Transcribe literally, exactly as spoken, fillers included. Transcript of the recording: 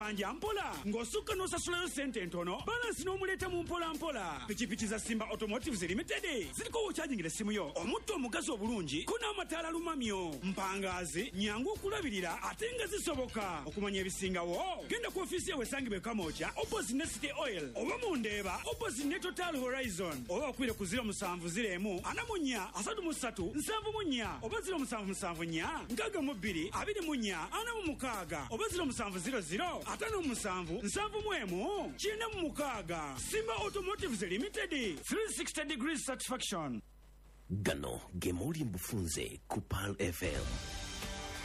anja mpola ng'osukka n'osasulayo sente ntono balansi n'omuleeta mu mpola mpola. Pikipiki za Simba Automotives Limited ziriko okyajingira essimu yo omutto omugazi obulungi ko n'amataala lumamyo mpangaazi nyangu okulabirira ate nga zisoboka. Okumanya ebisingawo genda ku ofiisi yawe esangibwe Kamooja opposite ne City Oil oba mu Ndeeba opposite ne Total Horizon oba okwire ku ziro musanvu ziro emu ana mu nnya asatu mu ssatu nsanvu mu nnya oba ziro musanvu musanvu nnya nkaaga mu bbiri abiri mu nnya ana mu mukaaga oba ziro musanvu ziro ziro ataano mu musanvu nsanvu mu emu kyenda mu mukaaga. Simba Automotives Limited three sixty degrees satisfaction. Gano gemuli mbufunze ku Pearl F M.